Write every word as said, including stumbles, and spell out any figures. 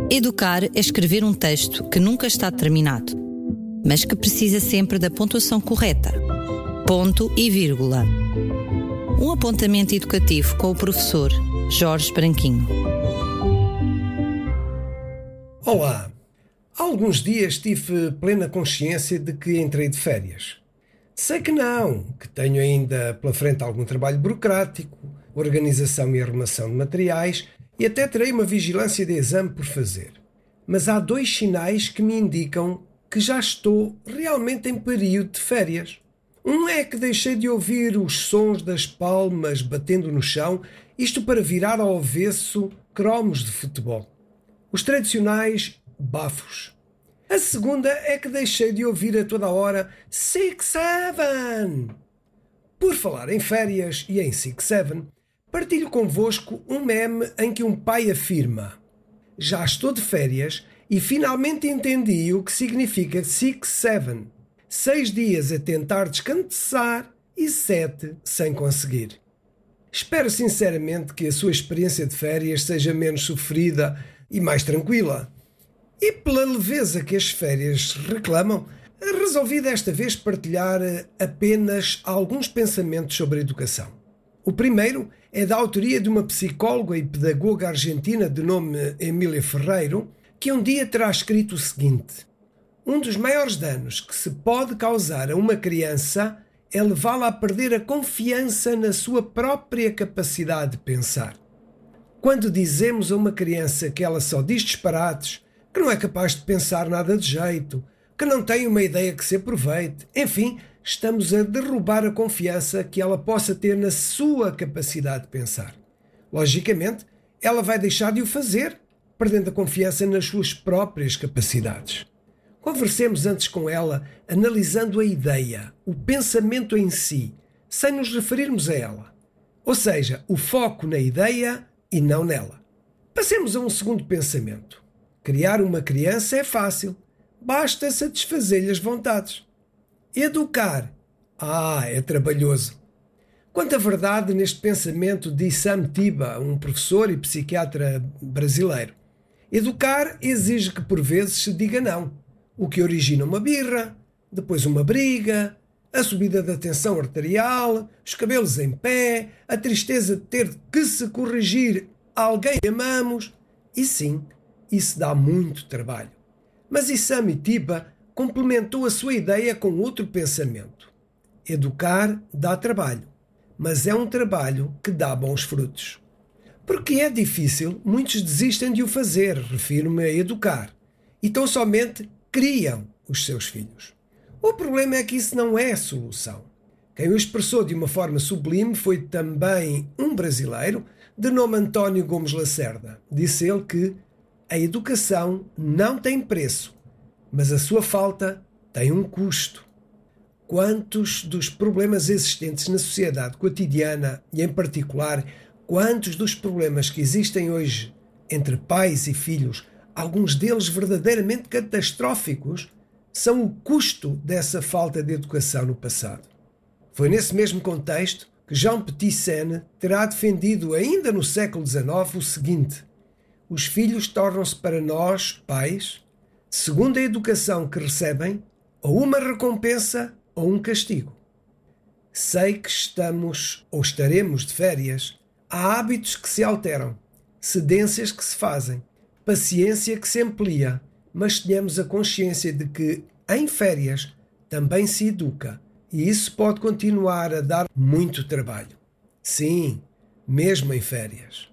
Educar é escrever um texto que nunca está terminado, mas que precisa sempre da pontuação correta. Ponto e vírgula. Um apontamento educativo com o professor Jorge Branquinho. Olá! Há alguns dias tive plena consciência de que entrei de férias. Sei que não, que tenho ainda pela frente algum trabalho burocrático, organização e arrumação de materiais e até terei uma vigilância de exame por fazer. Mas há dois sinais que me indicam que já estou realmente em período de férias. Um é que deixei de ouvir os sons das palmas batendo no chão, isto para virar ao avesso cromos de futebol. Os tradicionais bafos. A segunda é que deixei de ouvir a toda hora Six Seven. Por falar em férias e em Six Seven, partilho convosco um meme em que um pai afirma: já estou de férias e finalmente entendi o que significa Six Seven. Seis dias a tentar descansar e sete sem conseguir. Espero sinceramente que a sua experiência de férias seja menos sofrida e mais tranquila. E pela leveza que as férias reclamam, resolvi desta vez partilhar apenas alguns pensamentos sobre a educação. O primeiro é da autoria de uma psicóloga e pedagoga argentina de nome Emília Ferreiro, que um dia terá escrito o seguinte: um dos maiores danos que se pode causar a uma criança é levá-la a perder a confiança na sua própria capacidade de pensar. Quando dizemos a uma criança que ela só diz disparates, que não é capaz de pensar nada de jeito, que não tem uma ideia que se aproveite, enfim, estamos a derrubar a confiança que ela possa ter na sua capacidade de pensar. Logicamente, ela vai deixar de o fazer, perdendo a confiança nas suas próprias capacidades. Conversemos antes com ela, analisando a ideia, o pensamento em si, sem nos referirmos a ela. Ou seja, o foco na ideia e não nela. Passemos a um segundo pensamento. Criar uma criança é fácil, basta satisfazer-lhe as vontades. Educar, ah, é trabalhoso. Quanta verdade neste pensamento de Issam Tiba, um professor e psiquiatra brasileiro. Educar exige que por vezes se diga não, o que origina uma birra, depois uma briga, a subida da tensão arterial, os cabelos em pé, a tristeza de ter que se corrigir a alguém que amamos, e sim, isso dá muito trabalho. Mas Issam Tiba complementou a sua ideia com outro pensamento. Educar dá trabalho, mas é um trabalho que dá bons frutos. Porque é difícil, muitos desistem de o fazer, refiro-me a educar, e tão somente criam os seus filhos. O problema é que isso não é a solução. Quem o expressou de uma forma sublime foi também um brasileiro de nome António Gomes Lacerda. Disse ele que a educação não tem preço, mas a sua falta tem um custo. Quantos dos problemas existentes na sociedade cotidiana e, em particular, quantos dos problemas que existem hoje entre pais e filhos, alguns deles verdadeiramente catastróficos, são o custo dessa falta de educação no passado. Foi nesse mesmo contexto que Jean Petit-Seine terá defendido ainda no século dezenove o seguinte: os filhos tornam-se para nós, pais, segundo a educação que recebem, ou uma recompensa ou um castigo. Sei que estamos ou estaremos de férias, há hábitos que se alteram, cedências que se fazem, paciência que se amplia, mas tenhamos a consciência de que, em férias, também se educa, e isso pode continuar a dar muito trabalho. Sim, mesmo em férias.